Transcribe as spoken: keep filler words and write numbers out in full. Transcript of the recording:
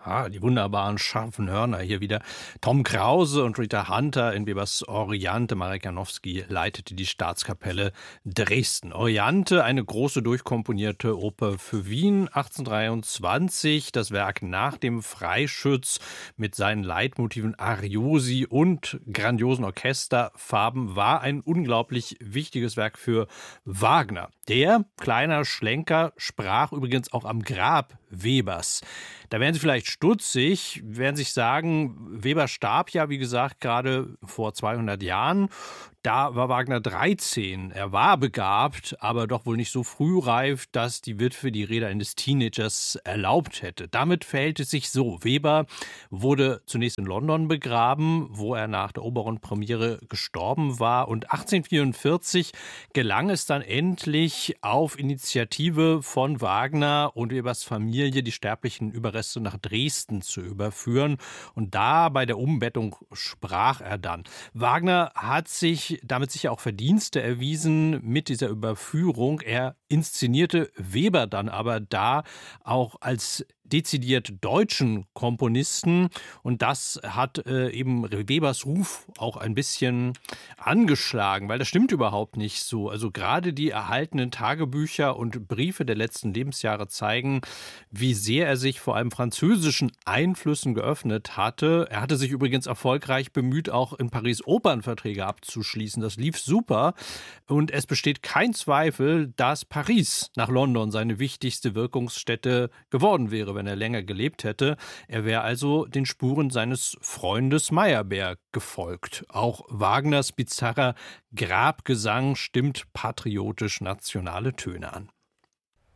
Ah, die wunderbaren scharfen Hörner hier wieder. Tom Krause und Rita Hunter in Webers Oriante. Marek Janowski leitete die Staatskapelle Dresden. Oriante, eine große durchkomponierte Oper für Wien, achtzehnhundertdreiundzwanzig. Das Werk nach dem Freischütz mit seinen Leitmotiven Ariosi und grandiosen Orchesterfarben war ein unglaublich wichtiges Werk für Wagner. Der, kleiner Schlenker, sprach übrigens auch am Grab Webers. Da werden Sie vielleicht stutzig, werden sich sagen, Weber starb ja, wie gesagt, gerade vor zweihundert Jahren. Da war Wagner dreizehn. Er war begabt, aber doch wohl nicht so frühreif, dass die Witwe die Rede eines Teenagers erlaubt hätte. Damit verhält es sich so. Weber wurde zunächst in London begraben, wo er nach der Oberon-Premiere gestorben war. Und achtzehnhundertvierundvierzig gelang es dann endlich auf Initiative von Wagner und Webers Familie, die sterblichen Überreste nach Dresden zu überführen. Und da bei der Umbettung sprach er dann. Wagner hat sich damit sicher auch Verdienste erwiesen mit dieser Überführung. Er inszenierte Weber dann aber da auch als dezidiert deutschen Komponisten, und das hat äh, eben Webers Ruf auch ein bisschen angeschlagen, weil das stimmt überhaupt nicht so. Also gerade die erhaltenen Tagebücher und Briefe der letzten Lebensjahre zeigen, wie sehr er sich vor allem französischen Einflüssen geöffnet hatte. Er hatte sich übrigens erfolgreich bemüht, auch in Paris Opernverträge abzuschließen. Das lief super, und es besteht kein Zweifel, dass Paris nach London seine wichtigste Wirkungsstätte geworden wäre, wenn er länger gelebt hätte. Er wäre also den Spuren seines Freundes Meyerbeer gefolgt. Auch Wagners bizarrer Grabgesang stimmt patriotisch nationale Töne an.